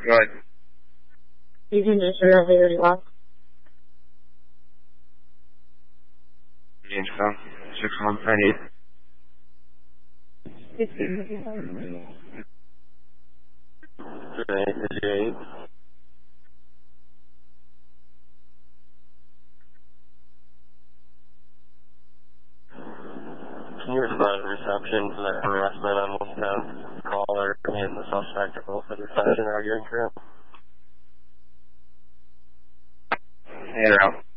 Go ahead. You can just really, really well. James Town, 6198. Can you respond to reception to that harassment on Wolftown? Caller and the suspect are both under fashion arguing for him. Hey, they're out.